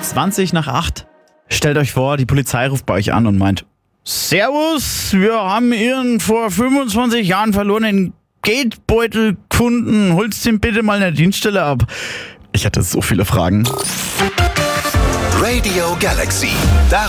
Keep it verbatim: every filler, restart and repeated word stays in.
zwanzig nach acht. Stellt euch vor, die Polizei ruft bei euch an und meint: Servus, wir haben Ihren vor fünfundzwanzig Jahren verlorenen Geldbeutel gefunden. Holst den bitte mal in der Dienststelle ab. Ich hatte so viele Fragen. Radio Galaxy.